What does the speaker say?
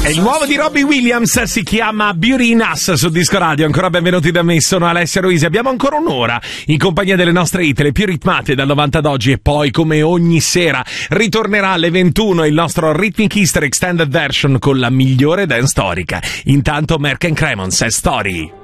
È il nuovo di Robbie Williams, si chiama Beauty in Us su Disco Radio. Ancora benvenuti da me, sono Alessia Ruisi. Abbiamo ancora un'ora in compagnia delle nostre hit, le più ritmate dal 90 ad oggi, e poi come ogni sera ritornerà alle 21 il nostro Rhythmic History Extended Version con la migliore dance storica. Intanto Merck & Cremons è Story.